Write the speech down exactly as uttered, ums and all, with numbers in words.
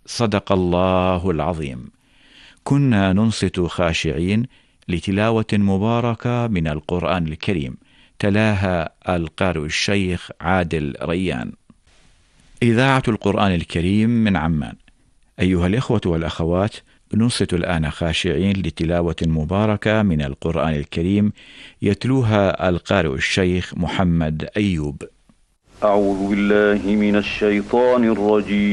صدق الله العظيم. كنا ننصت خاشعين لتلاوة مباركة من القرآن الكريم، تلاها القارئ الشيخ عادل ريان. إذاعة القرآن الكريم من عمان. أيها الإخوة والأخوات، ننصت الآن خاشعين لتلاوة مباركة من القرآن الكريم يتلوها القارئ الشيخ محمد أيوب. أعوذ بالله من الشيطان الرجيم.